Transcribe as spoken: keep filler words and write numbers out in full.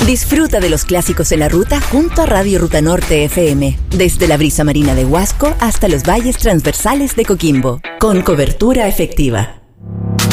Disfruta de los clásicos en la ruta junto a Radio Ruta Norte F M, desde la brisa marina de Huasco hasta los valles transversales de Coquimbo, con cobertura efectiva.